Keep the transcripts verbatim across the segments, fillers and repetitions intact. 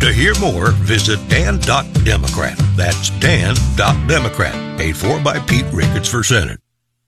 To hear more, visit dan dot democrat. That's dan dot democrat. Paid for by Pete Ricketts for Senate.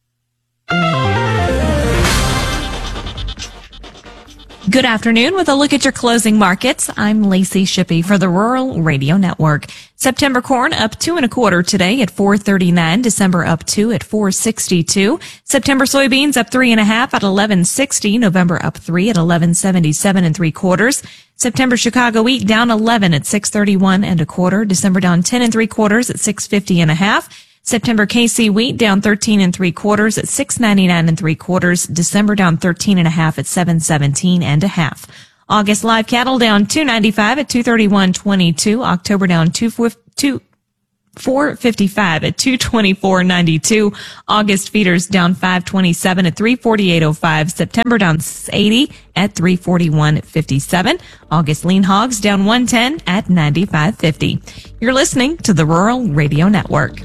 Good afternoon. With a look at your closing markets, I'm Lacey Shippey for the Rural Radio Network. September corn up two and a quarter today at four thirty-nine. December up two at four sixty-two. September soybeans up three and a half at eleven sixty. November up three at eleven seventy-seven and three quarters. September Chicago wheat down eleven at six thirty-one and a quarter. December down ten and three quarters at six fifty and a half. September K C wheat down thirteen and three quarters at six ninety-nine and three quarters. December down thirteen and a half at seven seventeen and a half. August live cattle down two ninety-five at two thirty-one twenty-two. October down two four fifty-five at two twenty-four ninety-two. August feeders down five twenty-seven at three forty-eight oh five. September down eighty at three forty-one fifty-seven. August lean hogs down one ten at ninety-five fifty. You're listening to the Rural Radio Network.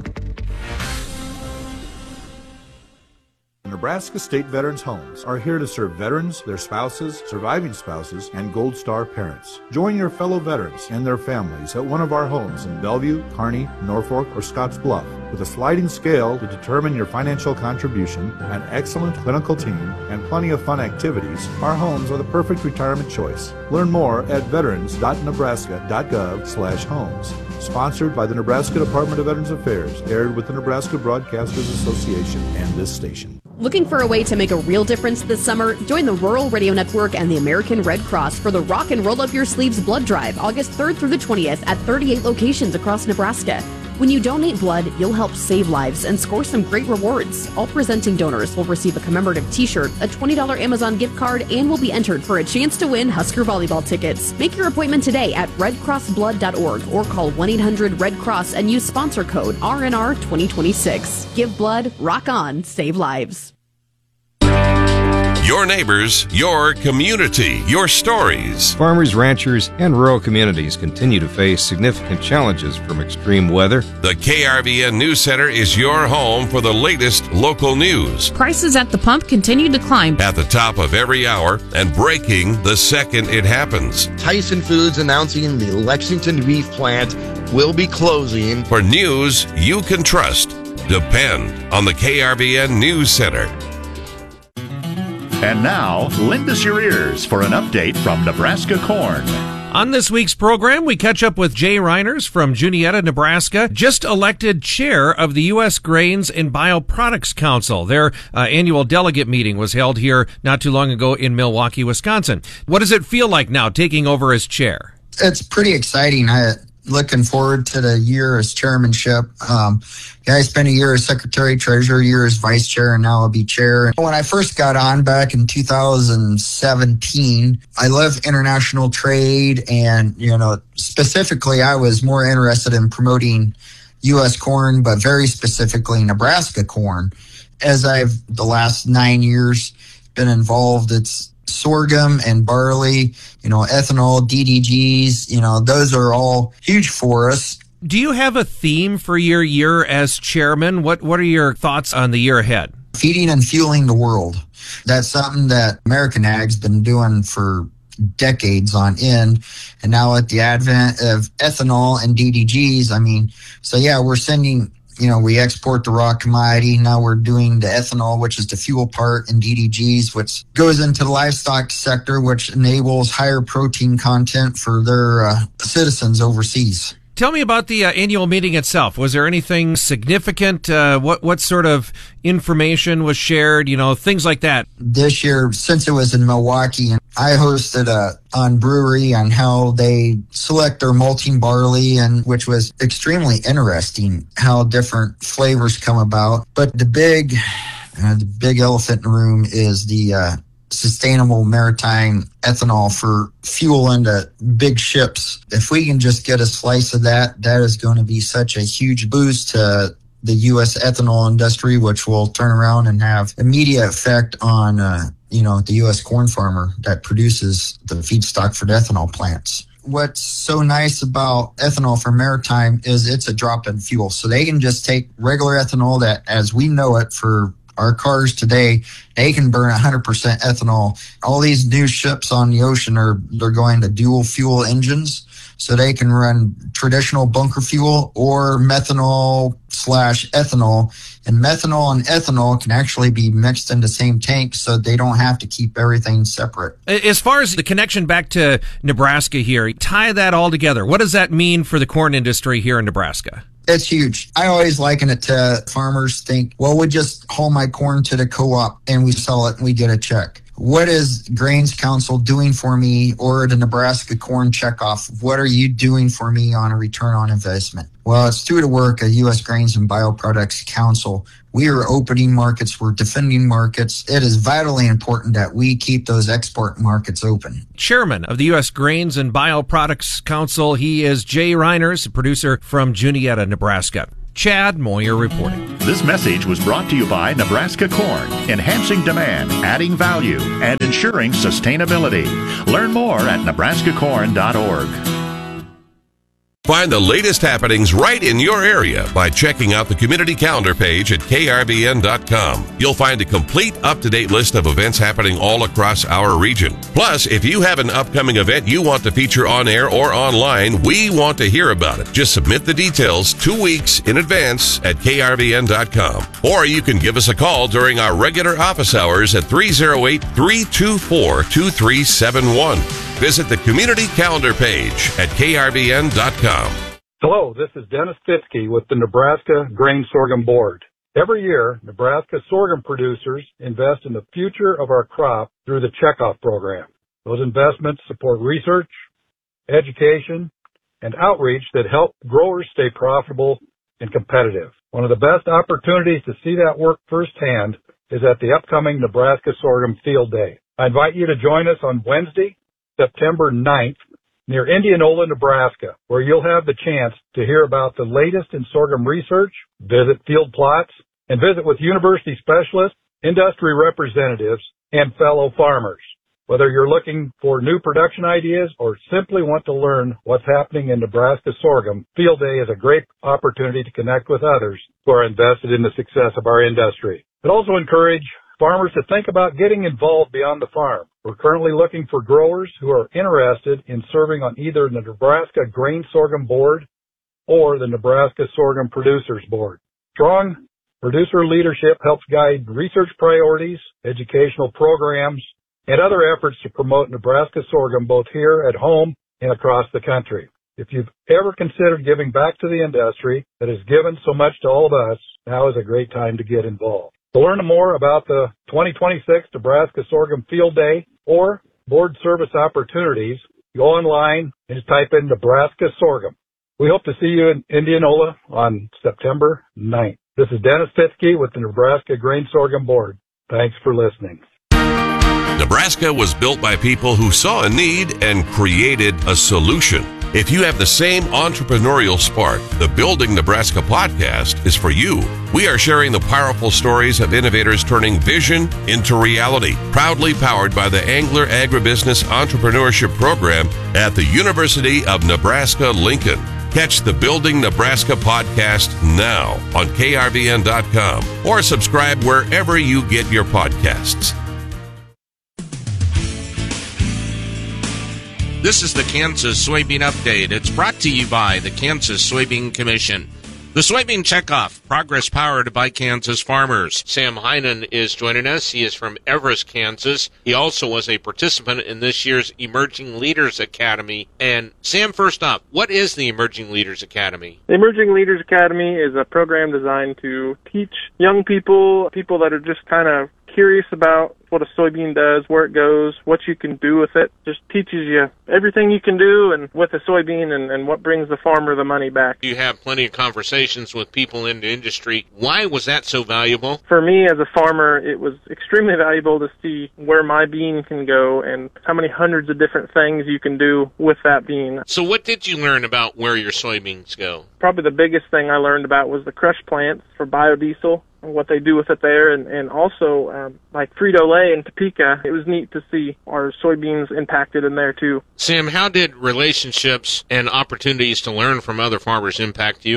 Nebraska State Veterans Homes are here to serve veterans, their spouses, surviving spouses, and Gold Star parents. Join your fellow veterans and their families at one of our homes in Bellevue, Kearney, Norfolk, or Scotts Bluff. With a sliding scale to determine your financial contribution, an excellent clinical team, and plenty of fun activities, our homes are the perfect retirement choice. Learn more at veterans dot nebraska dot gov slash homes. Sponsored by the Nebraska Department of Veterans Affairs, aired with the Nebraska Broadcasters Association and this station. Looking for a way to make a real difference this summer? Join the Rural Radio Network and the American Red Cross for the Rock and Roll Up Your Sleeves Blood Drive, August third through the twentieth at thirty-eight locations across Nebraska. When you donate blood, you'll help save lives and score some great rewards. All presenting donors will receive a commemorative t-shirt, a twenty dollars Amazon gift card, and will be entered for a chance to win Husker volleyball tickets. Make your appointment today at red cross blood dot org or call one eight hundred red cross and use sponsor code R N R twenty twenty-six. Give blood, rock on, save lives. Your neighbors, your community, your stories. Farmers, ranchers, and rural communities continue to face significant challenges from extreme weather. The K R V N News Center is your home for the latest local news. Prices at the pump continue to climb. At the top of every hour and breaking the second it happens. Tyson Foods announcing the Lexington beef plant will be closing. For news you can trust, depend on the K R V N News Center. And now, lend us your ears for an update from Nebraska Corn. On this week's program, we catch up with Jay Reiners from Juniata, Nebraska, just elected chair of the U S Grains and Bioproducts Council. Their uh, annual delegate meeting was held here not too long ago in Milwaukee, Wisconsin. What does it feel like now, taking over as chair? It's pretty exciting. I looking forward to the year as chairmanship. Um, yeah, I spent a year as secretary, treasurer, a year as vice chair, and now I'll be chair. When I first got on back in two thousand seventeen, I love international trade, and, you know, specifically, I was more interested in promoting U S corn, but very specifically Nebraska corn. As I've the last nine years been involved, it's sorghum and barley, you know, ethanol, D D Gs, you know, those are all huge for us. Do you have a theme for your year as chairman? What What are your thoughts on the year ahead? Feeding and fueling the world. That's something that American Ag's been doing for decades on end. And now at the advent of ethanol and D D Gs, I mean, so yeah, we're sending, you know, we export the raw commodity. Now we're doing the ethanol, which is the fuel part, and D D Gs, which goes into the livestock sector, which enables higher protein content for their uh, citizens overseas. Tell me about the uh, annual meeting itself. Was there anything significant? Uh, what what sort of information was shared? You know, things like that. This year, since it was in Milwaukee, I hosted a on brewery on how they select their malting barley, and which was extremely interesting how different flavors come about. But the big, uh, the big elephant in the room is the uh, sustainable maritime ethanol for fuel into big ships. If we can just get a slice of that, that is going to be such a huge boost to the U S ethanol industry, which will turn around and have immediate effect on, uh, you know, the U S corn farmer that produces the feedstock for the ethanol plants. What's so nice about ethanol for maritime is it's a drop-in fuel. So they can just take regular ethanol that, as we know it, for Our cars today, they can burn one hundred percent ethanol. All these new ships on the ocean are they're going to dual fuel engines, so they can run traditional bunker fuel or methanol slash ethanol. And methanol and ethanol can actually be mixed in the same tank, so they don't have to keep everything separate. As far as the connection back to Nebraska here, tie that all together. What does that mean for the corn industry here in Nebraska? It's huge. I always liken it to farmers think, well, we just haul my corn to the co-op and we sell it and we get a check. What is Grains Council doing for me, or the Nebraska Corn Checkoff? What are you doing for me on a return on investment? Well, it's through the work of U S Grains and Bioproducts Council. We are opening markets. We're defending markets. It is vitally important that we keep those export markets open. Chairman of the U S Grains and Bioproducts Council, he is Jay Reiners, a producer from Juniata, Nebraska. Chad Moyer reporting. This message was brought to you by Nebraska Corn, enhancing demand, adding value, and ensuring sustainability. Learn more at nebraska corn dot org. Find the latest happenings right in your area by checking out the community calendar page at K R B N dot com. You'll find a complete, up-to-date list of events happening all across our region. Plus, if you have an upcoming event you want to feature on air or online, we want to hear about it. Just submit the details two weeks in advance at K R B N dot com. Or you can give us a call during our regular office hours at three oh eight, three two four, two three seven one. Visit the community calendar page at K R B N dot com. Hello, this is Dennis Fitzke with the Nebraska Grain Sorghum Board. Every year, Nebraska sorghum producers invest in the future of our crop through the Checkoff program. Those investments support research, education, and outreach that help growers stay profitable and competitive. One of the best opportunities to see that work firsthand is at the upcoming Nebraska Sorghum Field Day. I invite you to join us on Wednesday, September ninth, near Indianola, Nebraska, where you'll have the chance to hear about the latest in sorghum research, visit field plots, and visit with university specialists, industry representatives, and fellow farmers. Whether you're looking for new production ideas or simply want to learn what's happening in Nebraska sorghum, Field Day is a great opportunity to connect with others who are invested in the success of our industry. It also encourages farmers to think about getting involved beyond the farm. We're currently looking for growers who are interested in serving on either the Nebraska Grain Sorghum Board or the Nebraska Sorghum Producers Board. Strong producer leadership helps guide research priorities, educational programs, and other efforts to promote Nebraska sorghum both here at home and across the country. If you've ever considered giving back to the industry that has given so much to all of us, now is a great time to get involved. To learn more about the twenty twenty-six Nebraska Sorghum Field Day or board service opportunities, go online and just type in Nebraska Sorghum. We hope to see you in Indianola on September ninth. This is Dennis Fitzke with the Nebraska Grain Sorghum Board. Thanks for listening. Nebraska was built by people who saw a need and created a solution. If you have the same entrepreneurial spark, the Building Nebraska podcast is for you. We are sharing the powerful stories of innovators turning vision into reality. Proudly powered by the Angler Agribusiness Entrepreneurship Program at the University of Nebraska-Lincoln. Catch the Building Nebraska podcast now on K R B N dot com or subscribe wherever you get your podcasts. This is the Kansas Soybean Update. It's brought to you by the Kansas Soybean Commission. The Soybean Checkoff, progress powered by Kansas farmers. Sam Heinen is joining us. He is from Everest, Kansas. He also was a participant in this year's Emerging Leaders Academy. And Sam, first up, what is the Emerging Leaders Academy? The Emerging Leaders Academy is a program designed to teach young people, people that are just kind of curious about what a soybean does, where it goes, what you can do with it. Just teaches you everything you can do and with a soybean and, and what brings the farmer the money back. You have plenty of conversations with people in the industry. Why was that so valuable? For me as a farmer, it was extremely valuable to see where my bean can go and how many hundreds of different things you can do with that bean. So what did you learn about where your soybeans go? Probably the biggest thing I learned about was the crush plants for biodiesel, what they do with it there, and, and also um, like Frito-Lay and Topeka, it was neat to see our soybeans impacted in there too. Sam, how did relationships and opportunities to learn from other farmers impact you? It's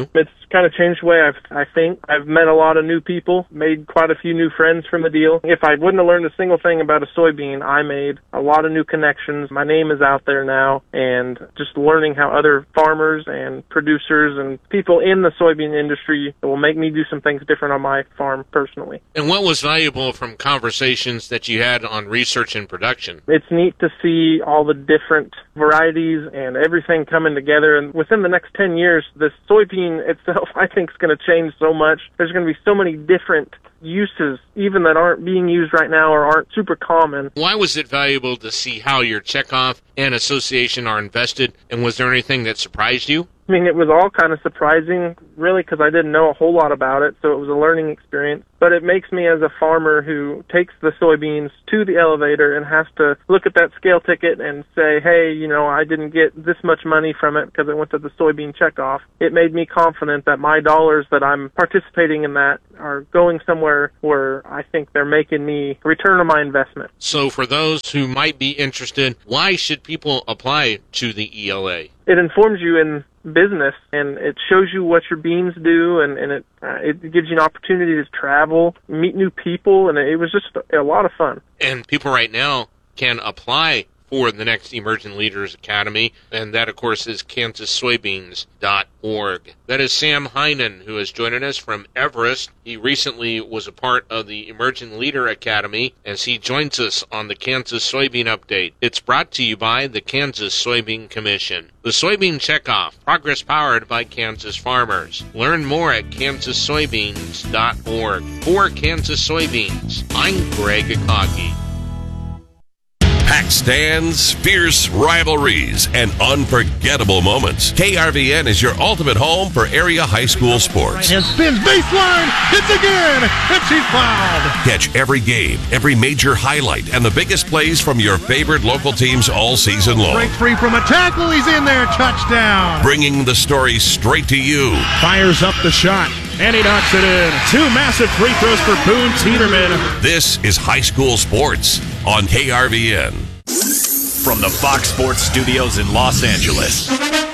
kind of changed the way I've, I think. I've met a lot of new people, made quite a few new friends from the deal. If I wouldn't have learned a single thing about a soybean, I made a lot of new connections. My name is out there now, and just learning how other farmers and producers and people in the soybean industry will make me do some things different on my farm personally. And what was valuable from conversations that you had on research and production? It's neat to see all the different varieties and everything coming together. And within the next ten years, the soybean itself, I think, is going to change so much. There's going to be so many different uses, even that aren't being used right now or aren't super common. Why was it valuable to see how your checkoff and association are invested? And was there anything that surprised you? I mean, it was all kind of surprising, really, because I didn't know a whole lot about it, so it was a learning experience. But it makes me, as a farmer who takes the soybeans to the elevator and has to look at that scale ticket and say, hey, you know, I didn't get this much money from it because it went to the soybean checkoff. It made me confident that my dollars that I'm participating in that are going somewhere where I think they're making me return on my investment. So for those who might be interested, why should people apply to the E L A? It informs you in business, and it shows you what your beans do, and, and it uh, it gives you an opportunity to travel, meet new people, and it was just a lot of fun. And people right now can apply for the next Emerging Leaders Academy, and that, of course, is kansas soybeans dot org. That is Sam Heinen, who is joining us from Everest. He recently was a part of the Emerging Leader Academy as he joins us on the Kansas Soybean Update. It's brought to you by the Kansas Soybean Commission. The Soybean Checkoff, progress powered by Kansas farmers. Learn more at kansas soybeans dot org. For Kansas Soybeans, I'm Greg Akagi. Packed stands, fierce rivalries, and unforgettable moments. K R V N is your ultimate home for area high school sports. And spins baseline, hits again, and she's fouled. Catch every game, every major highlight, and the biggest plays from your favorite local teams all season long. Breaks free from a tackle, he's in there, touchdown. Bringing the story straight to you. Fires up the shot, and he knocks it in. Two massive free throws for Boone Tiedemann. This is high school sports on K R V N. From the Fox Sports Studios in Los Angeles,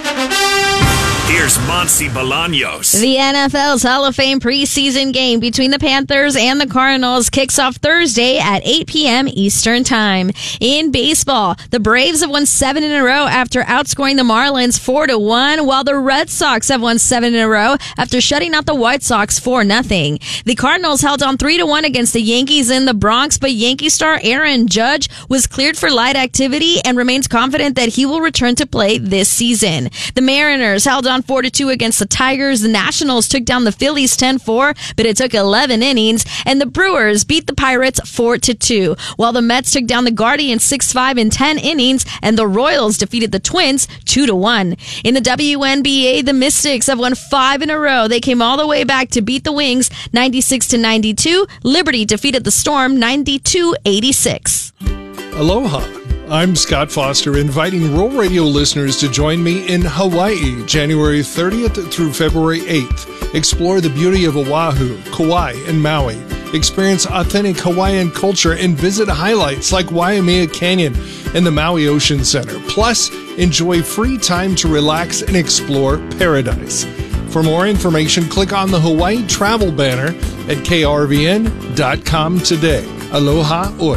here's Monty Bolaños. The N F L's Hall of Fame preseason game between the Panthers and the Cardinals kicks off Thursday at eight p.m. Eastern Time. In baseball, the Braves have won seven in a row after outscoring the Marlins four to one, while the Red Sox have won seven in a row after shutting out the White Sox four nothing. The Cardinals held on three to one against the Yankees in the Bronx, but Yankee star Aaron Judge was cleared for light activity and remains confident that he will return to play this season. The Mariners held on four to two against the Tigers. The Nationals took down the Phillies ten four, but it took eleven innings, and the Brewers beat the Pirates four to two, while the Mets took down the Guardians six five in ten innings, and the Royals defeated the Twins two to one. In the W N B A, the Mystics have won five in a row. They came all the way back to beat the Wings ninety-six to ninety-two. Liberty defeated the Storm ninety-two eighty-six. Aloha. I'm Scott Foster, inviting Rural Radio listeners to join me in Hawaii, January thirtieth through February eighth. Explore the beauty of Oahu, Kauai, and Maui. Experience authentic Hawaiian culture and visit highlights like Waimea Canyon and the Maui Ocean Center. Plus, enjoy free time to relax and explore paradise. For more information, click on the Hawaii travel banner at K R V N dot com today. Aloha oi.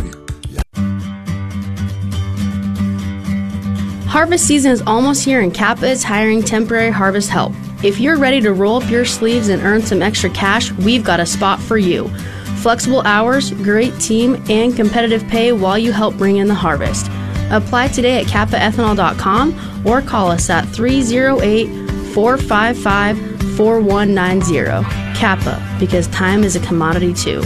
Harvest season is almost here and Kappa is hiring temporary harvest help. If you're ready to roll up your sleeves and earn some extra cash, we've got a spot for you. Flexible hours, great team, and competitive pay while you help bring in the harvest. Apply today at kappa ethanol dot com or call us at three oh eight, four five five, four one nine zero. Kappa, because time is a commodity too.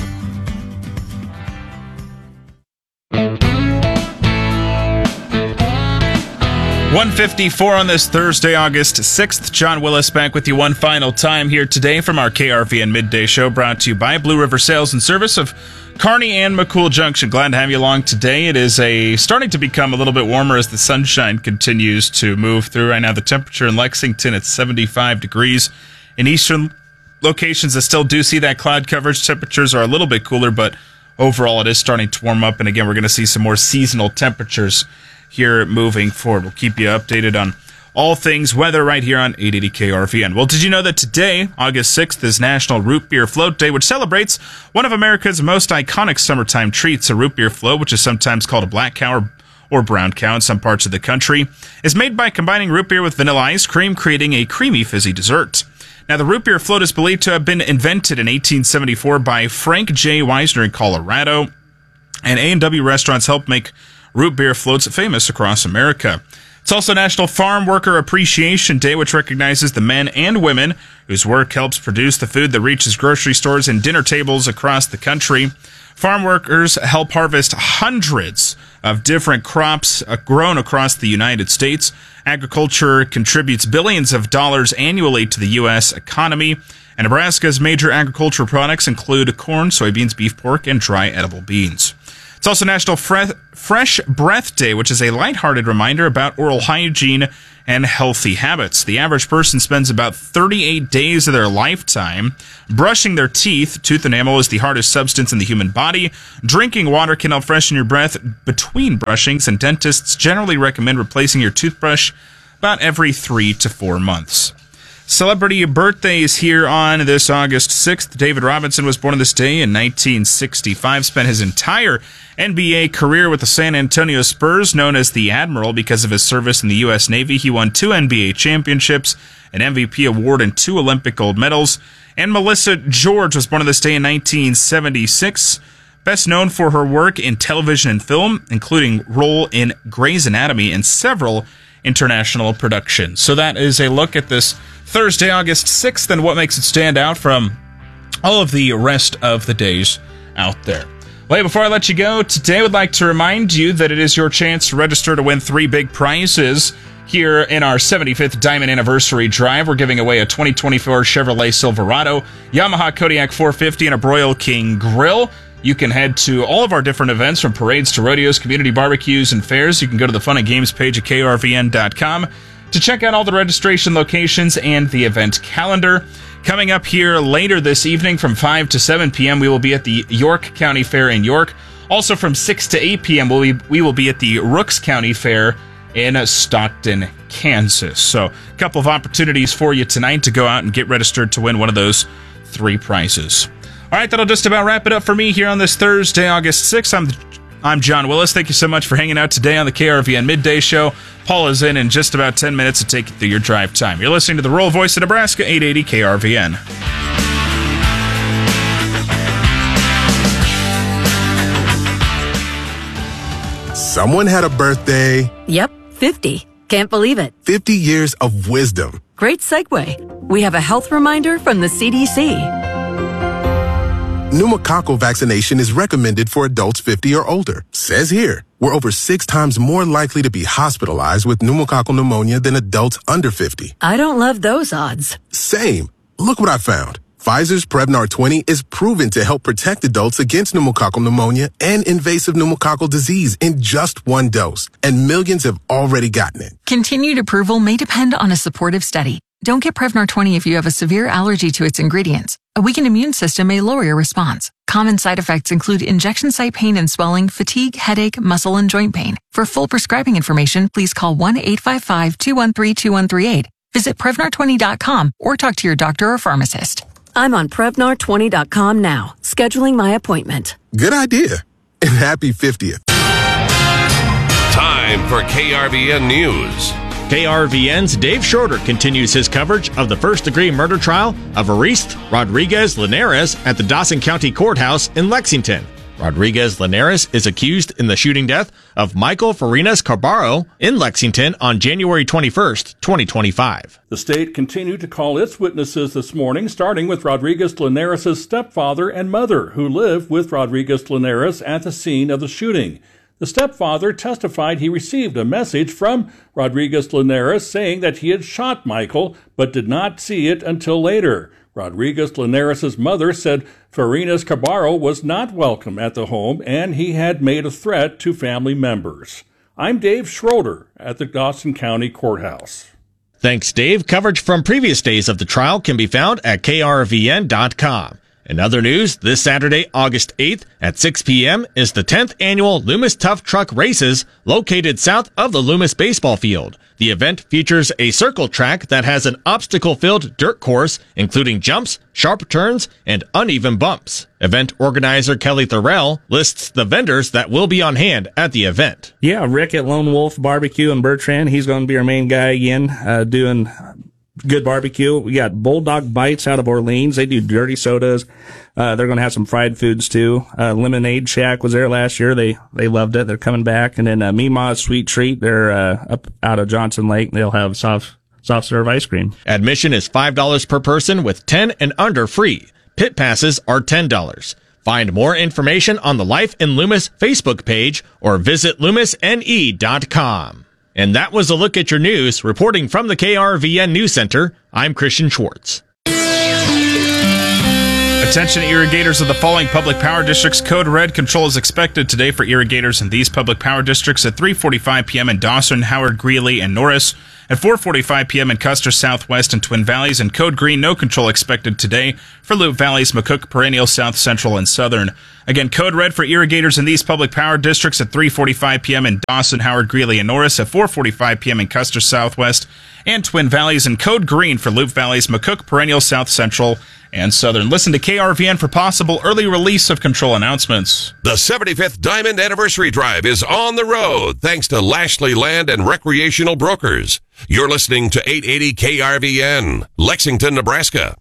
one fifty-four on this Thursday, August sixth. John Willis back with you one final time here today from our K R V N Midday Show, brought to you by Blue River Sales and Service of Kearney and McCool Junction. Glad to have you along today. It is a starting to become a little bit warmer as the sunshine continues to move through. Right now, the temperature in Lexington at seventy-five degrees. In eastern locations that still do see that cloud coverage, temperatures are a little bit cooler, but overall it is starting to warm up. And again, we're going to see some more seasonal temperatures here moving forward. We'll keep you updated on all things weather right here on eight eighty K R V N. Well, did you know that today, August sixth, is National Root Beer Float Day, which celebrates one of America's most iconic summertime treats. A root beer float, which is sometimes called a black cow or, or brown cow in some parts of the country, is made by combining root beer with vanilla ice cream, creating a creamy, fizzy dessert. Now, the root beer float is believed to have been invented in eighteen seventy-four by Frank J. Wisner in Colorado, and A and W restaurants helped make root beer floats famous across America. It's also National Farm Worker Appreciation Day, which recognizes the men and women whose work helps produce the food that reaches grocery stores and dinner tables across the country. Farm workers help harvest hundreds of different crops grown across the United States. Agriculture contributes billions of dollars annually to the U S economy, and Nebraska's major agricultural products include corn, soybeans, beef, pork, and dry edible beans. It's also National Fre- Fresh Breath Day, which is a lighthearted reminder about oral hygiene and healthy habits. The average person spends about thirty-eight days of their lifetime brushing their teeth. Tooth enamel is the hardest substance in the human body. Drinking water can help freshen your breath between brushings, and dentists generally recommend replacing your toothbrush about every three to four months. Celebrity birthdays here on this August sixth. David Robinson was born on this day in nineteen sixty-five, spent his entire N B A career with the San Antonio Spurs, known as the Admiral because of his service in the U S Navy. He won two N B A championships, an M V P award, and two Olympic gold medals. And Melissa George was born on this day in nineteen seventy-six, best known for her work in television and film, including role in Grey's Anatomy and several international productions. So that is a look at this Thursday, August sixth, and what makes it stand out from all of the rest of the days out there. Well, hey, before I let you go, today I would like to remind you that it is your chance to register to win three big prizes here in our seventy-fifth Diamond Anniversary Drive. We're giving away a twenty twenty-four Chevrolet Silverado, Yamaha Kodiak four fifty, and a Broil King grill. You can head to all of our different events, from parades to rodeos, community barbecues, and fairs. You can go to the Fun and Games page at K R V N dot com to check out all the registration locations and the event calendar. Coming up here later this evening from five to seven p.m., we will be at the York County Fair in York. Also from six to eight p.m., we'll be, we will be at the Rooks County Fair in Stockton, Kansas. So a couple of opportunities for you tonight to go out and get registered to win one of those three prizes. All right, that'll just about wrap it up for me here on this Thursday, August sixth. I'm I'm John Willis. Thank you so much for hanging out today on the K R V N Midday Show. Paul is in in just about ten minutes to take you through your drive time. You're listening to the Rural Voice of Nebraska, eight eighty K R V N. Someone had a birthday. Yep, fifty. Can't believe it. fifty years of wisdom. Great segue. We have a health reminder from the C D C. Pneumococcal vaccination is recommended for adults fifty or older. Says here, we're over six times more likely to be hospitalized with pneumococcal pneumonia than adults under fifty. I don't love those odds. Same. Look what I found. Pfizer's Prevnar twenty is proven to help protect adults against pneumococcal pneumonia and invasive pneumococcal disease in just one dose, and millions have already gotten it. Continued approval may depend on a supportive study. Don't get Prevnar twenty if you have a severe allergy to its ingredients. A weakened immune system may lower your response. Common side effects include injection site pain and swelling, fatigue, headache, muscle, and joint pain. For full prescribing information, please call one eight five five, two one three, two one three eight. Visit Prevnar twenty dot com or talk to your doctor or pharmacist. I'm on Prevnar twenty dot com now, scheduling my appointment. Good idea. And happy fiftieth. Time for K R V N News. K R V N's Dave Schroeder continues his coverage of the first-degree murder trial of Arist Rodriguez Linares at the Dawson County Courthouse in Lexington. Rodriguez Linares is accused in the shooting death of Michael Farinas Carbaro in Lexington on January twenty-first, twenty twenty-five. The state continued to call its witnesses this morning, starting with Rodriguez Linares' stepfather and mother, who live with Rodriguez Linares at the scene of the shooting. The stepfather testified he received a message from Rodriguez Linares saying that he had shot Michael, but did not see it until later. Rodriguez Linares' mother said Farinas Carbaro was not welcome at the home and he had made a threat to family members. I'm Dave Schroeder at the Dawson County Courthouse. Thanks, Dave. Coverage from previous days of the trial can be found at K R V N dot com. In other news, this Saturday, August eighth at six p.m. is the tenth annual Loomis Tough Truck Races located south of the Loomis baseball field. The event features a circle track that has an obstacle-filled dirt course, including jumps, sharp turns, and uneven bumps. Event organizer Kelly Thorell lists the vendors that will be on hand at the event. Yeah, Rick at Lone Wolf Barbecue in Bertrand. He's going to be our main guy again, uh, doing good barbecue. We got Bulldog Bites out of Orleans. They do dirty sodas. Uh, they're going to have some fried foods too. Uh, Lemonade Shack was there last year. They, they loved it. They're coming back. And then, uh, Mima's Sweet Treat. They're, uh, up out of Johnson Lake. They'll have soft, soft serve ice cream. Admission is five dollars per person with ten and under free. Pit passes are ten dollars. Find more information on the Life in Loomis Facebook page or visit loomis n e dot com. And that was a look at your news. Reporting from the K R V N News Center, I'm Christian Schwartz. Attention irrigators of the following public power districts. Code red control is expected today for irrigators in these public power districts at three forty-five p.m. in Dawson, Howard, Greeley, and Norris. At four forty-five p.m. in Custer Southwest and Twin Valleys. And code green, no control expected today for Loup Valleys, McCook, Perennial, South Central, and Southern. Again, code red for irrigators in these public power districts at three forty-five p.m. in Dawson, Howard, Greeley, and Norris. At four forty-five p.m. in Custer Southwest and Twin Valleys. And code green for Loup Valleys, McCook, Perennial, South Central, and Southern. Listen to K R V N for possible early release of control announcements. The seventy-fifth Diamond Anniversary Drive is on the road thanks to Lashley Land and Recreational Brokers. You're listening to eight eighty K R V N, Lexington, Nebraska.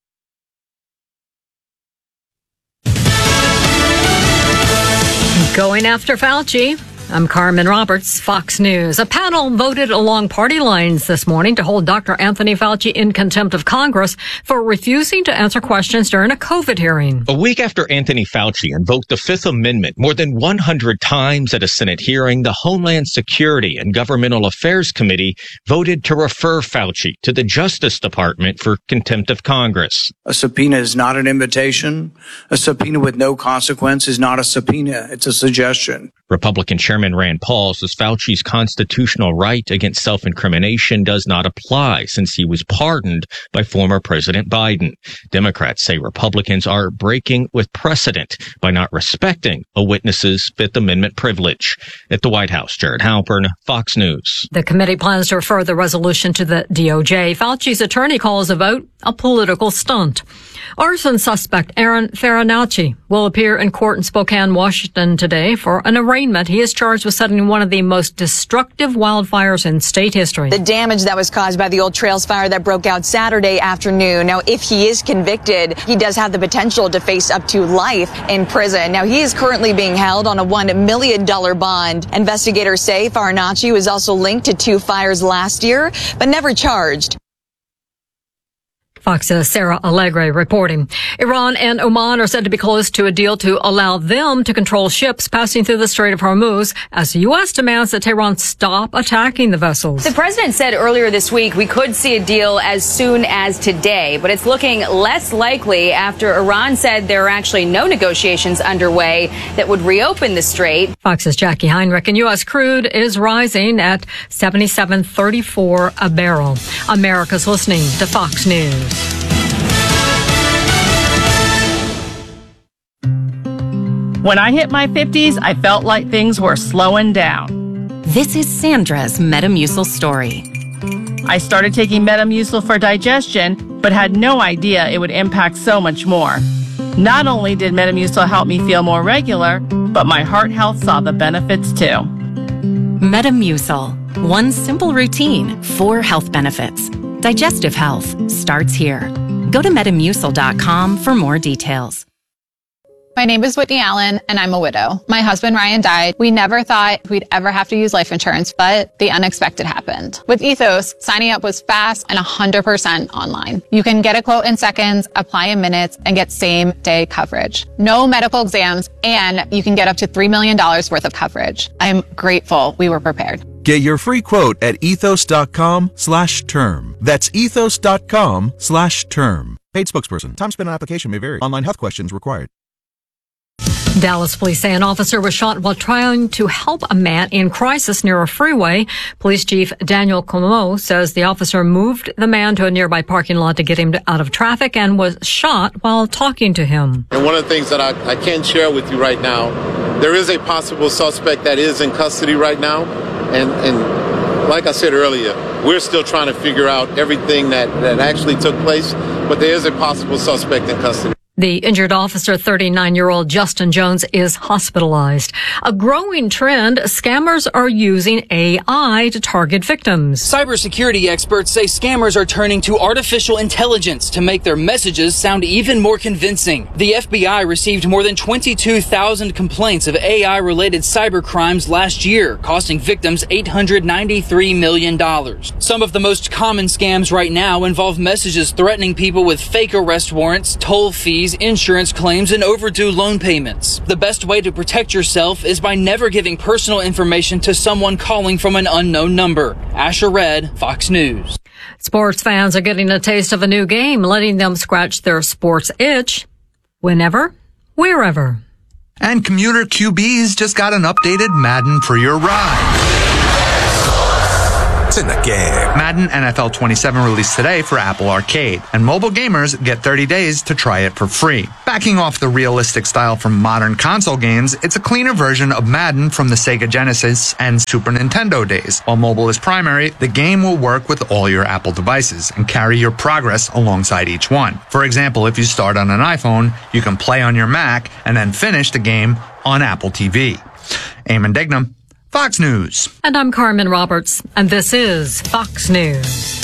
Going after Fauci. I'm Carmen Roberts, Fox News. A panel voted along party lines this morning to hold Doctor Anthony Fauci in contempt of Congress for refusing to answer questions during a COVID hearing. A week after Anthony Fauci invoked the Fifth Amendment more than one hundred times at a Senate hearing, the Homeland Security and Governmental Affairs Committee voted to refer Fauci to the Justice Department for contempt of Congress. A subpoena is not an invitation. A subpoena with no consequence is not a subpoena. It's a suggestion. Republican Chairman Rand Paul says Fauci's constitutional right against self-incrimination does not apply since he was pardoned by former President Biden. Democrats say Republicans are breaking with precedent by not respecting a witness's Fifth Amendment privilege. At the White House, Jared Halpern, Fox News. The committee plans to refer the resolution to the D O J. Fauci's attorney calls the vote a political stunt. Arson suspect Aaron Farinacci will appear in court in Spokane, Washington today for an arraignment. He is charged with setting one of the most destructive wildfires in state history. The damage that was caused by the Old Trails fire that broke out Saturday afternoon. Now, if he is convicted, he does have the potential to face up to life in prison. Now, he is currently being held on a one million dollars bond. Investigators say Farinacci was also linked to two fires last year, but never charged. Fox's Sarah Allegre reporting. Iran and Oman are said to be close to a deal to allow them to control ships passing through the Strait of Hormuz as the U S demands that Tehran stop attacking the vessels. The president said earlier this week we could see a deal as soon as today, but it's looking less likely after Iran said there are actually no negotiations underway that would reopen the strait. Fox's Jackie Heinrich, and U S crude is rising at seventy-seven thirty-four a barrel. America's listening to Fox News. When I hit my fifties, I felt like things were slowing down. This is Sandra's Metamucil story. I started taking Metamucil for digestion, but had no idea it would impact so much more. Not only did Metamucil help me feel more regular, but my heart health saw the benefits too. Metamucil. One simple routine, four health benefits. Digestive health starts here. Go to metamucil dot com for more details. My name is Whitney Allen, and I'm a widow. My husband, Ryan, died. We never thought we'd ever have to use life insurance, but the unexpected happened. With Ethos, signing up was fast and one hundred percent online. You can get a quote in seconds, apply in minutes, and get same-day coverage. No medical exams, and you can get up to three million dollars worth of coverage. I'm grateful we were prepared. Get your free quote at ethos dot com slash term. That's ethos dot com slash term. Paid spokesperson. Time spent on application may vary. Online health questions required. Dallas police say an officer was shot while trying to help a man in crisis near a freeway. Police Chief Daniel Como says the officer moved the man to a nearby parking lot to get him out of traffic and was shot while talking to him. And one of the things that I, I can't share with you right now, there is a possible suspect that is in custody right now. And, and like I said earlier, we're still trying to figure out everything that, that actually took place, but there is a possible suspect in custody. The injured officer, thirty-nine-year-old Justin Jones, is hospitalized. A growing trend, scammers are using A I to target victims. Cybersecurity experts say scammers are turning to artificial intelligence to make their messages sound even more convincing. The F B I received more than twenty-two thousand complaints of A I-related cyber crimes last year, costing victims eight hundred ninety-three million dollars. Some of the most common scams right now involve messages threatening people with fake arrest warrants, toll fees, insurance claims, and overdue loan payments. The best way to protect yourself is by never giving personal information to someone calling from an unknown number. Asher Red, Fox News. Sports fans are getting a taste of a new game, letting them scratch their sports itch whenever, wherever. And Commuter Q B's just got an updated Madden for your ride. It's in the game. Madden N F L twenty-seven released today for Apple Arcade, and mobile gamers get thirty days to try it for free. Backing off the realistic style from modern console games, it's a cleaner version of Madden from the Sega Genesis and Super Nintendo days. While mobile is primary, the game will work with all your Apple devices and carry your progress alongside each one. For example, if you start on an iPhone, you can play on your Mac and then finish the game on Apple T V. Eamon Dignam, Fox News. And I'm Carmen Roberts, and this is Fox News.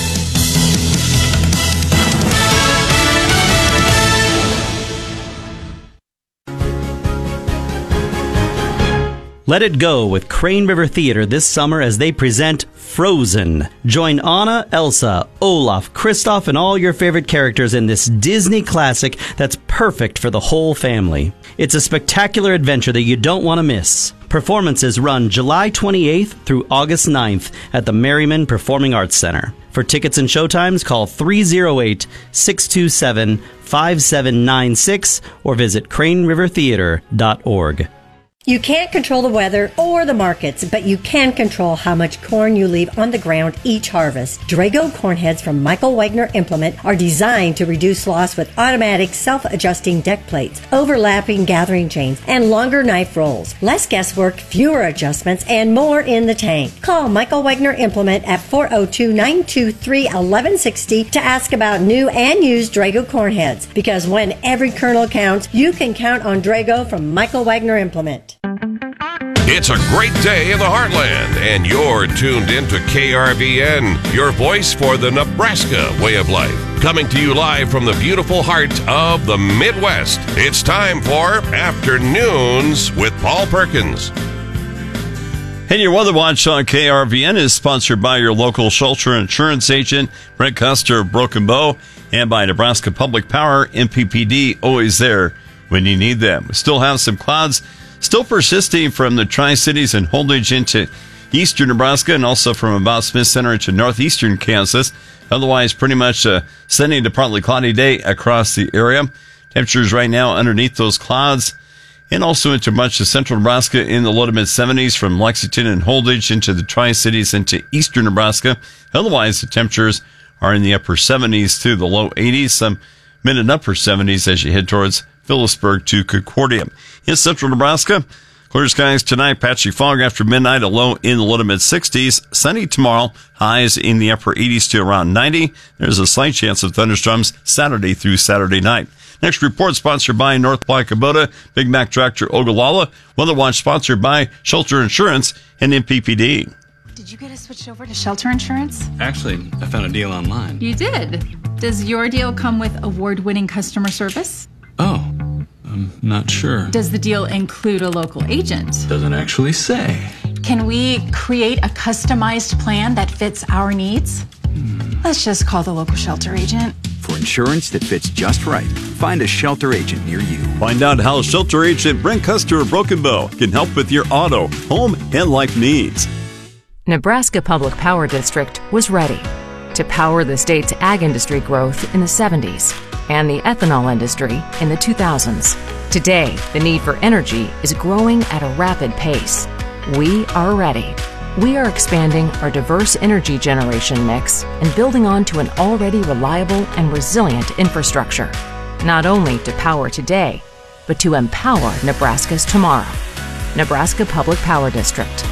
Let it go with Crane River Theater this summer as they present Frozen. Join Anna, Elsa, Olaf, Kristoff, and all your favorite characters in this Disney classic that's perfect for the whole family. It's a spectacular adventure that you don't want to miss. Performances run July twenty-eighth through August ninth at the Merriman Performing Arts Center. For tickets and showtimes, call three oh eight, six two seven, five seven nine six or visit crane river theater dot org. You can't control the weather or the markets, but you can control how much corn you leave on the ground each harvest. Drago corn heads from Michael Wagner Implement are designed to reduce loss with automatic self-adjusting deck plates, overlapping gathering chains, and longer knife rolls. Less guesswork, fewer adjustments, and more in the tank. Call Michael Wagner Implement at four oh two, nine two three, one one six oh to ask about new and used Drago corn heads. Because when every kernel counts, you can count on Drago from Michael Wagner Implement. It's a great day in the heartland, and you're tuned into K R V N, your voice for the Nebraska way of life. Coming to you live from the beautiful heart of the Midwest. It's time for Afternoons with Paul Perkins. And your Weather Watch on K R V N is sponsored by your local shelter insurance agent, Brent Custer of Broken Bow, and by Nebraska Public Power, N P P D, always there when you need them. We still have some clouds still persisting from the Tri-Cities and Holdridge into eastern Nebraska, and also from about Smith Center into northeastern Kansas. Otherwise, pretty much a sunny to partly cloudy day across the area. Temperatures right now underneath those clouds, and also into much of central Nebraska in the low to mid seventies from Lexington and Holdridge into the Tri-Cities into eastern Nebraska. Otherwise, the temperatures are in the upper seventies to the low eighties, some mid and upper seventies as you head towards Phillipsburg to Concordia. In central Nebraska, clear skies tonight, patchy fog after midnight, a low in the low to mid sixties. Sunny tomorrow, highs in the upper eighties to around ninety. There's a slight chance of thunderstorms Saturday through Saturday night. Next report sponsored by North Black Kubota, Big Mac Tractor Ogallala. Weather Watch sponsored by Shelter Insurance and N P P D. Did you get us switched over to Shelter Insurance? Actually, I found a deal online. You did? Does your deal come with award-winning customer service? Oh, I'm not sure. Does the deal include a local agent? Doesn't actually say. Can we create a customized plan that fits our needs? Hmm. Let's just call the local shelter agent. For insurance that fits just right, find a shelter agent near you. Find out how Shelter Agent Brent Custer of Broken Bow can help with your auto, home, and life needs. Nebraska Public Power District was ready to power the state's ag industry growth in the seventies and the ethanol industry in the two thousands. Today, the need for energy is growing at a rapid pace. We are ready. We are expanding our diverse energy generation mix and building on to an already reliable and resilient infrastructure, not only to power today, but to empower Nebraska's tomorrow. Nebraska Public Power District.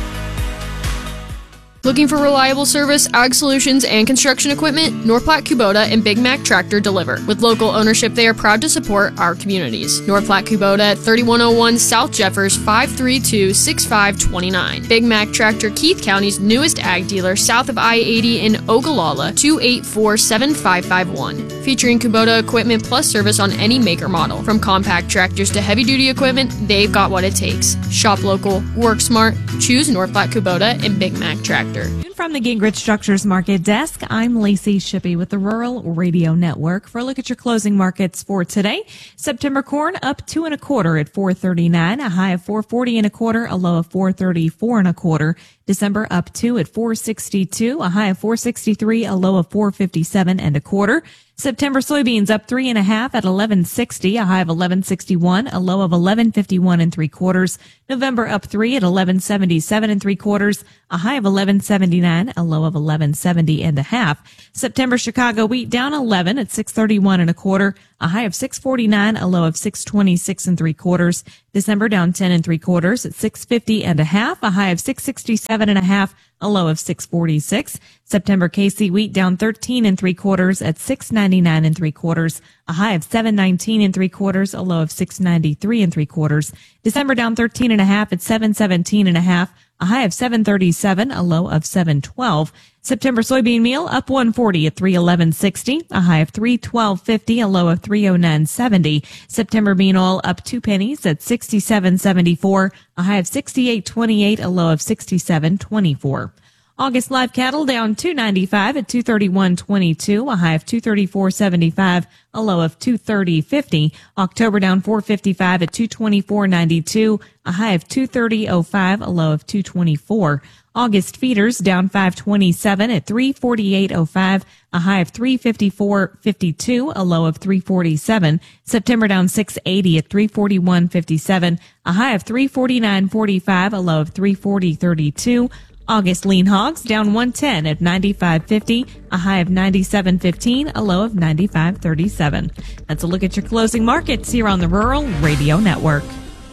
Looking for reliable service, ag solutions, and construction equipment? North Platte Kubota and Big Mac Tractor deliver. With local ownership, they are proud to support our communities. North Platte Kubota at thirty-one oh one South Jeffers, five three two, six five two nine. Big Mac Tractor, Keith County's newest ag dealer, south of I eighty in Ogallala, two eight four, seven five five one. Featuring Kubota equipment plus service on any maker model. From compact tractors to heavy-duty equipment, they've got what it takes. Shop local, work smart, choose North Platte Kubota and Big Mac Tractor. From the Gingrich Structures Market Desk, I'm Lacey Shippey with the Rural Radio Network for a look at your closing markets for today. September corn up two and a quarter at four thirty-nine, a high of four forty and a quarter, a low of four thirty-four and a quarter. December up two at four sixty-two, a high of four sixty-three, a low of four fifty-seven and a quarter. September soybeans up three and a half at eleven sixty, a high of eleven sixty-one, a low of eleven fifty-one and three quarters. November up three at eleven seventy-seven and three quarters, a high of eleven seventy-nine, a low of eleven seventy and a half. September Chicago wheat down eleven at six thirty-one and a quarter, a high of six forty-nine, a low of six twenty-six and three quarters. December down ten and three quarters at six fifty and a half, a high of six sixty-seven and a half, a low of six forty-six. September K C wheat down thirteen and three quarters at six ninety-nine and three quarters, a high of seven nineteen and three quarters, a low of six ninety-three and three quarters. December down thirteen and a half at seven seventeen and a half, a high of seven thirty-seven, a low of seven twelve. September soybean meal up one forty at three eleven sixty, a high of three twelve fifty, a low of three oh nine seventy. September bean oil up two pennies at sixty-seven seventy-four, a high of sixty-eight twenty-eight, a low of sixty-seven twenty-four. August live cattle down two ninety-five at two thirty-one twenty-two, a high of two thirty-four seventy-five, a low of two thirty fifty. October down four fifty-five at two twenty-four ninety-two, a high of two thirty oh five, a low of two twenty-four. August feeders down five twenty-seven at three forty-eight oh five, a high of three fifty-four fifty-two, a low of three forty-seven. September down six eighty at three forty-one fifty-seven, a high of three forty-nine forty-five, a low of three forty thirty-two. August lean hogs down one ten at ninety-five fifty, a high of ninety-seven fifteen, a low of ninety-five thirty-seven. That's a look at your closing markets here on the Rural Radio Network.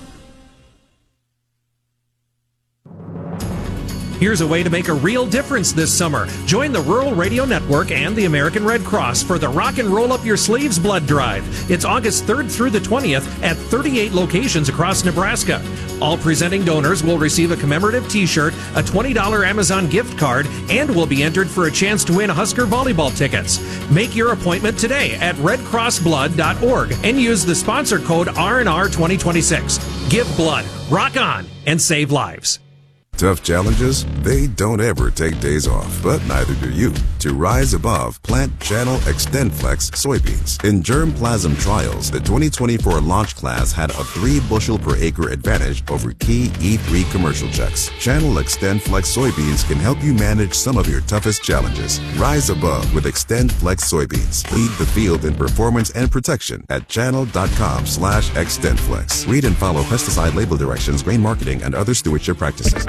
Here's a way to make a real difference this summer. Join the Rural Radio Network and the American Red Cross for the Rock and Roll Up Your Sleeves Blood Drive. It's August third through the twentieth at thirty-eight locations across Nebraska. All presenting donors will receive a commemorative t-shirt, a twenty dollars Amazon gift card, and will be entered for a chance to win Husker volleyball tickets. Make your appointment today at red cross blood dot org and use the sponsor code R and R twenty twenty-six. Give blood, rock on, and save lives. Tough challenges? They don't ever take days off, but neither do you. To rise above, plant Channel XtendFlex soybeans. In germplasm trials, the twenty twenty-four launch class had a three bushel per acre advantage over key E three commercial checks. Channel XtendFlex soybeans can help you manage some of your toughest challenges. Rise above with XtendFlex soybeans. Lead the field in performance and protection at channel.com slash XtendFlex. Read and follow pesticide label directions, grain marketing, and other stewardship practices.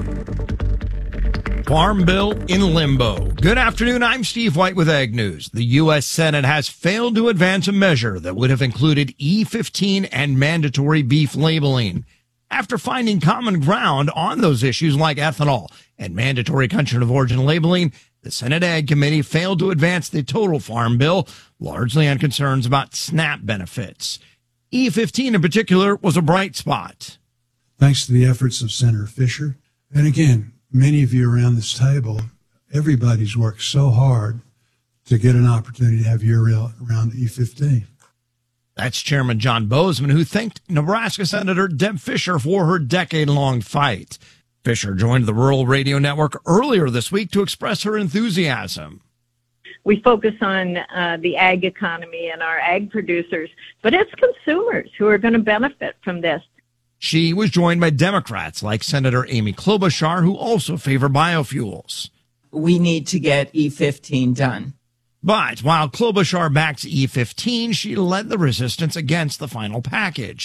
Farm Bill in limbo. Good afternoon, I'm Steve White with Ag News. The U S Senate has failed to advance a measure that would have included E fifteen and mandatory beef labeling. After finding common ground on those issues like ethanol and mandatory country of origin labeling, the Senate Ag Committee failed to advance the total Farm Bill, largely on concerns about SNAP benefits. E fifteen in particular was a bright spot. Thanks to the efforts of Senator Fisher. And again, many of you around this table, everybody's worked so hard to get an opportunity to have year-round E fifteen. That's Chairman John Bozeman, who thanked Nebraska Senator Deb Fisher for her decade-long fight. Fisher joined the Rural Radio Network earlier this week to express her enthusiasm. We focus on uh, the ag economy and our ag producers, but it's consumers who are going to benefit from this. She was joined by Democrats like Senator Amy Klobuchar, who also favor biofuels. We need to get E fifteen done. But while Klobuchar backs E fifteen, she led the resistance against the final package.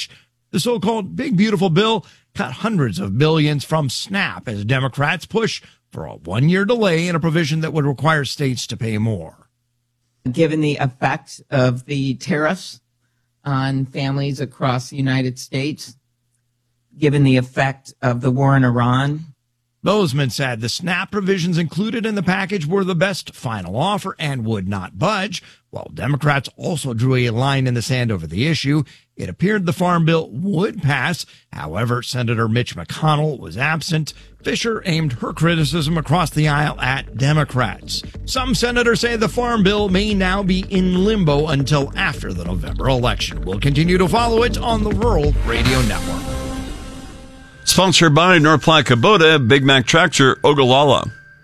The so-called Big Beautiful Bill cut hundreds of billions from SNAP as Democrats push for a one-year delay in a provision that would require states to pay more. Given the effect of the tariffs on families across the United States, given the effect of the war in Iran, Bozeman said the SNAP provisions included in the package were the best final offer and would not budge. While Democrats also drew a line in the sand over the issue, it appeared the farm bill would pass. However, Senator Mitch McConnell was absent. Fisher aimed her criticism across the aisle at Democrats. Some senators say the farm bill may now be in limbo until after the November election. We'll continue to follow it on the Rural Radio Network. Sponsored by North Platte Kubota, Big Mac Tractor, Ogallala.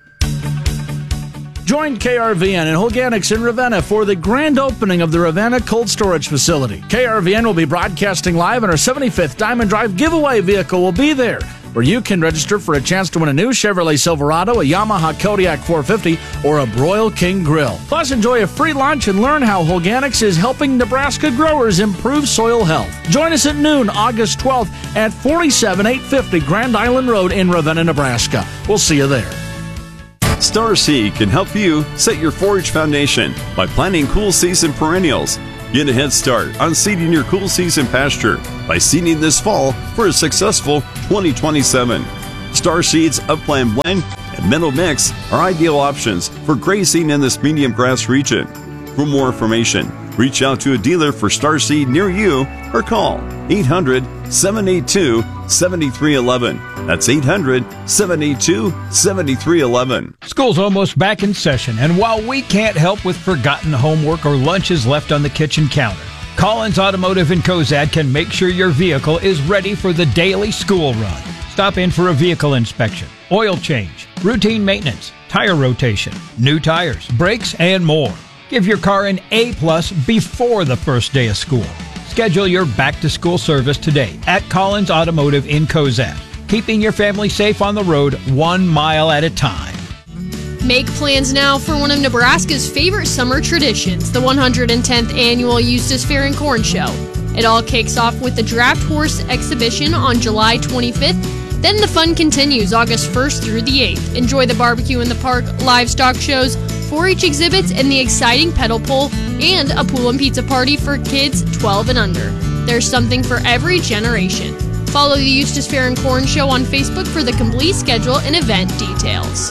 Join K R V N and Organics in Ravenna for the grand opening of the Ravenna Cold Storage Facility. K R V N will be broadcasting live, and our seventy-fifth Diamond Drive giveaway vehicle will be there, where you can register for a chance to win a new Chevrolet Silverado, a Yamaha Kodiak four fifty, or a Broil King grill. Plus, enjoy a free lunch and learn how Organics is helping Nebraska growers improve soil health. Join us at noon, August twelfth, at forty-seven eight fifty Grand Island Road in Ravenna, Nebraska. We'll see you there. Star Seed can help you set your forage foundation by planting cool season perennials. Get a head start on seeding your cool season pasture by seeding this fall for a successful twenty twenty-seven. Star Seed's Upland Blend and Meadow Mix are ideal options for grazing in this medium grass region. For more information, reach out to a dealer for Star Seed near you or call eight hundred, seven eight two, seven three one one. That's eight hundred, seven eight two, seven three one one. School's almost back in session, and while we can't help with forgotten homework or lunches left on the kitchen counter, Collins Automotive in Cozad can make sure your vehicle is ready for the daily school run. Stop in for a vehicle inspection, oil change, routine maintenance, tire rotation, new tires, brakes, and more. Give your car an A plus before the first day of school. Schedule your back-to-school service today at Collins Automotive in Cozad, keeping your family safe on the road one mile at a time. Make plans now for one of Nebraska's favorite summer traditions, the one hundred tenth Annual Eustis Fair and Corn Show. It all kicks off with the Draft Horse Exhibition on July twenty-fifth. Then the fun continues August first through the eighth. Enjoy the barbecue in the park, livestock shows, four H exhibits, and the exciting pedal pull, and a pool and pizza party for kids twelve and under. There's something for every generation. Follow the Eustis Fair and Corn Show on Facebook for the complete schedule and event details.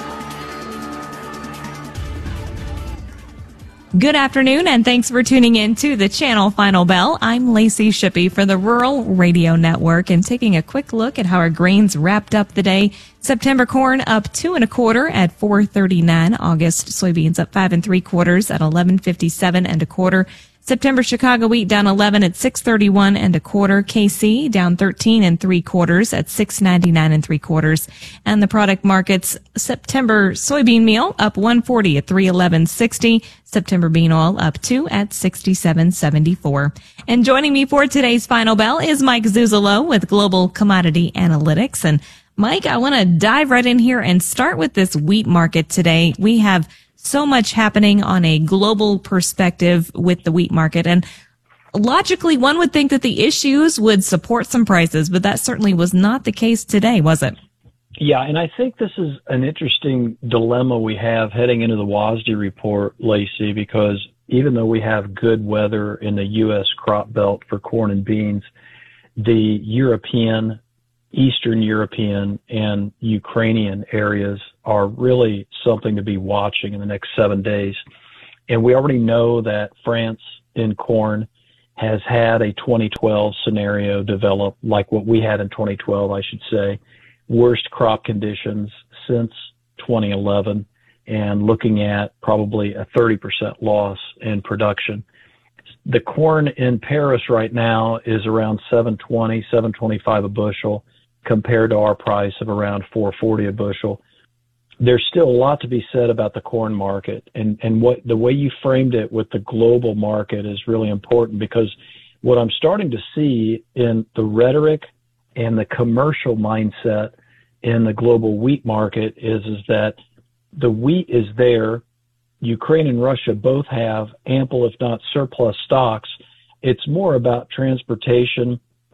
Good afternoon, and thanks for tuning in to the Channel Final Bell. I'm Lacey Shippey for the Rural Radio Network, and taking a quick look at how our grains wrapped up the day. September corn up two and a quarter at four thirty-nine. August soybeans up five and three quarters at eleven fifty-seven and a quarter. September Chicago wheat down eleven at six thirty-one and a quarter. K C down thirteen and three quarters at six ninety-nine and three quarters. And the product markets, September soybean meal up one forty at three eleven sixty. September bean oil up two at sixty-seven seventy-four. And joining me for today's Final Bell is Mike Zuzolo with Global Commodity Analytics. And Mike, I want to dive right in here and start with this wheat market today. We have so much happening on a global perspective with the wheat market. And logically, one would think that the issues would support some prices, but that certainly was not the case today, was it? Yeah, and I think this is an interesting dilemma we have heading into the W A S D report, Lacey, because even though we have good weather in the U S crop belt for corn and beans, the European, Eastern European, and Ukrainian areas are really something to be watching in the next seven days. And we already know that France in corn has had a twenty twelve scenario develop, like what we had in twenty twelve, I should say. Worst crop conditions since twenty eleven, and looking at probably a thirty percent loss in production. The corn in Paris right now is around seven twenty, seven twenty-five a bushel, compared to our price of around four forty a bushel. There's still a lot to be said about the corn market, and, and what the way you framed it with the global market is really important, because what I'm starting to see in the rhetoric and the commercial mindset in the global wheat market is, is that the wheat is there. Ukraine and Russia both have ample, if not surplus stocks. It's more about transportation,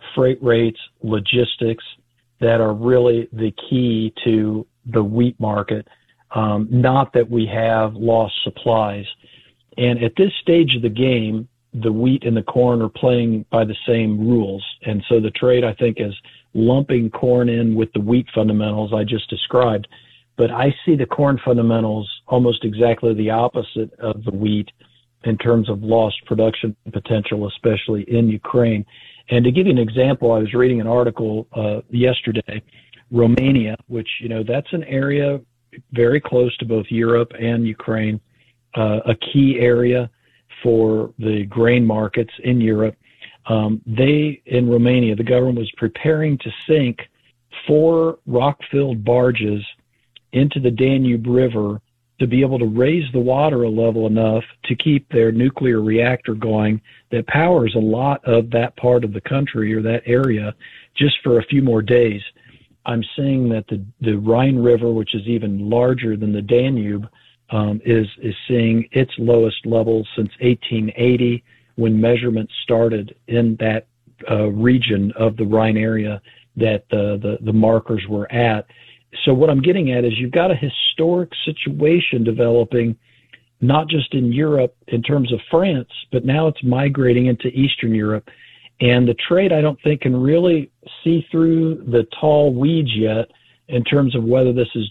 freight rates, logistics that are really the key to the wheat market, um, not that we have lost supplies. And at this stage of the game, the wheat and the corn are playing by the same rules. And so the trade, I think, is lumping corn in with the wheat fundamentals I just described. But I see the corn fundamentals almost exactly the opposite of the wheat in terms of lost production potential, especially in Ukraine. And to give you an example, I was reading an article uh, yesterday, Romania, which, you know, that's an area very close to both Europe and Ukraine, uh, a key area for the grain markets in Europe. Um, they, in Romania, the government was preparing to sink four rock-filled barges into the Danube River to be able to raise the water level enough to keep their nuclear reactor going that powers a lot of that part of the country or that area just for a few more days. I'm seeing that the, the Rhine River, which is even larger than the Danube, um, is, is seeing its lowest level since eighteen eighty, when measurements started in that uh, region of the Rhine area that uh, the, the markers were at. So what I'm getting at is you've got a historic situation developing, not just in Europe in terms of France, but now it's migrating into Eastern Europe. And the trade, I don't think, can really see through the tall weeds yet in terms of whether this is